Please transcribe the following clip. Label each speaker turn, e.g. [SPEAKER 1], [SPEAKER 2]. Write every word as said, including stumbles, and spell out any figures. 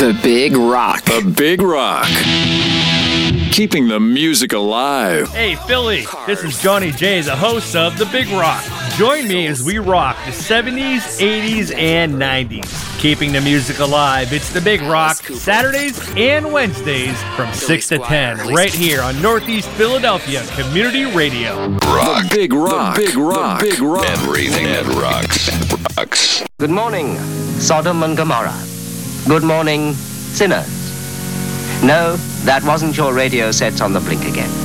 [SPEAKER 1] The Big Rock.
[SPEAKER 2] The Big Rock. Keeping the music alive.
[SPEAKER 3] Hey, Philly, this is Johnny J, the host of The Big Rock. Join me as we rock the seventies, eighties, and nineties. Keeping the music alive, it's The Big Rock, Saturdays and Wednesdays from six to ten, right here on Northeast Philadelphia Community Radio.
[SPEAKER 2] Rock. The Big Rock. The Big Rock. The Big Rock.
[SPEAKER 4] Everything that rocks. Rocks.
[SPEAKER 5] Good morning, Sodom and Gomorrah. Good morning, sinners. No, that wasn't your radio set on the blink again.